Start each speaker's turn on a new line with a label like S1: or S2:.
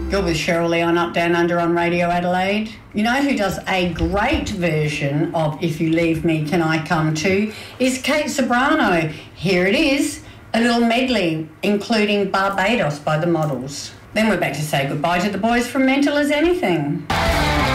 S1: You're with Cheryl Lee on Up Down Under on Radio Adelaide. You know who does a great version of If You Leave Me, Can I Come Too? Is Kate Sobrano. Here it is, a little medley, including Barbados by the Models. Then we're back to say goodbye to the boys from Mental as Anything.